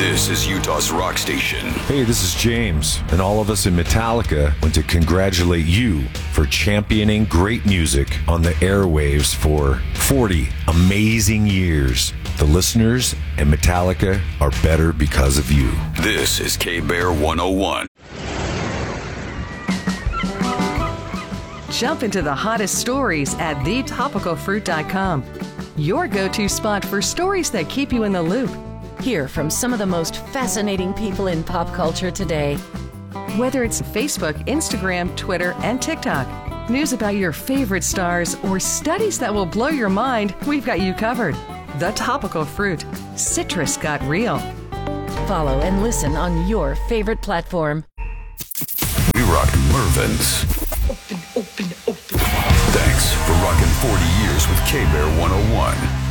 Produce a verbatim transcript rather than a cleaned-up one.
This is Utah's rock station. Hey, this is James, and all of us in Metallica want to congratulate you for championing great music on the airwaves for forty amazing years. The listeners and Metallica are better because of you. This is K-Bear one oh one. Jump into the hottest stories at the topical fruit dot com. Your go-to spot for stories that keep you in the loop. Hear from some of the most fascinating people in pop culture today. Whether it's Facebook, Instagram, Twitter, and TikTok, news about your favorite stars, or studies that will blow your mind, we've got you covered. The Topical Fruit. Citrus got real. Follow and listen on your favorite platform. We rock Mervyn's. Open, open, open. Thanks for rocking forty years with K-Bear one oh one.